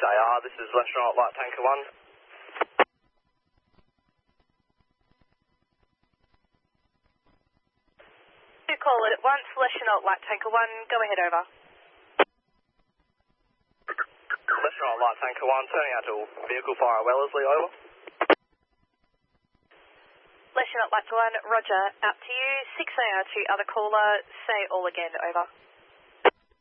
AR, this is Astronaut Light Tanker 1. You call it at once, Astronaut Light Tanker 1, go ahead, over. Astronaut Light Tanker 1, turning out to vehicle fire Wellesley, over. Astronaut Light Tanker 1, roger, out to you, 6AR to other caller, say all again, over.